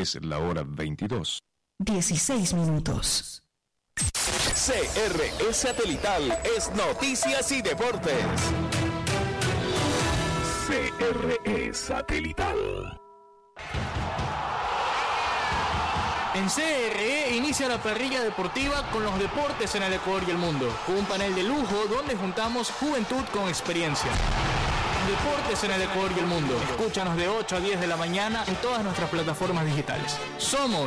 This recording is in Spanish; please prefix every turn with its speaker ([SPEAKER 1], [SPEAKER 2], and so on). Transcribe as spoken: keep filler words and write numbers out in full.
[SPEAKER 1] Es la hora veintidós.
[SPEAKER 2] dieciséis minutos.
[SPEAKER 3] C R E Satelital es Noticias y Deportes.
[SPEAKER 1] C R E Satelital.
[SPEAKER 4] En C R E inicia la parrilla deportiva con los deportes en el Ecuador y el mundo, con un panel de lujo donde juntamos juventud con experiencia. Deportes en el Ecuador y el mundo. Escúchanos de ocho a diez de la mañana en todas nuestras plataformas digitales. Somos